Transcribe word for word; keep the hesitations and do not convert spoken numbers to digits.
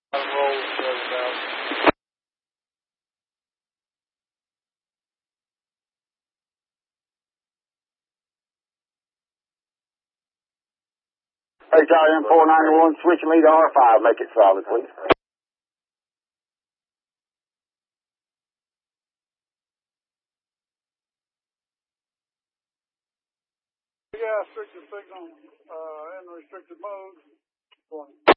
Roll about. Hey, Charlie M four ninety-one, switching lead to R five. Make it solid, please. Yeah, restricted signal, uh, in restricted mode.